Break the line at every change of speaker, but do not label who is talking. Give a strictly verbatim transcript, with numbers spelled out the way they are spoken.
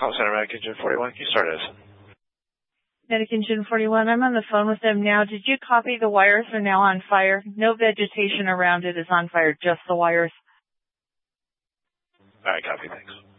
call center, Medic Engine forty-one. Can you start us?
Medic Engine forty-one, I'm on the phone with them now. Did you copy the wires are now on fire? No vegetation around it is on fire, just the wires.
All right, copy, thanks.